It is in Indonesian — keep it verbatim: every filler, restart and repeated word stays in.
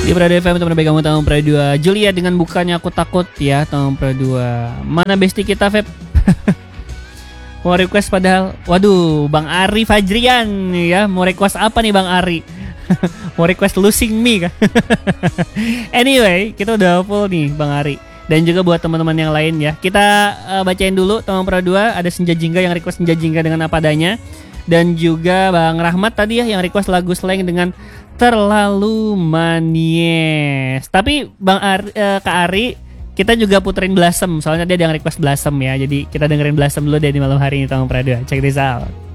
Di Prado F M teman baik kamu tahun Prado dua Julia dengan bukannya aku takut ya tahun Prado dua. Mana bestie kita Feb? Mau request padahal. Waduh, Bang Ari Fajrian ya. Mau request apa nih Bang Ari? Mau request Losing Me kan? Anyway, kita udah full nih Bang Ari. Dan juga buat teman-teman yang lain ya. Kita uh, bacain dulu tahun Prado dua. Ada Senja Jingga yang request Senja Jingga dengan apa adanya. Dan juga Bang Rahmat tadi ya yang request lagu slang dengan Terlalu Manis. Tapi Bang Ari, uh, Kak Ari, kita juga puterin Blossom. Soalnya dia ada yang request Blossom ya. Jadi kita dengerin Blossom dulu deh di malam hari ini tahun Prado. Check this out.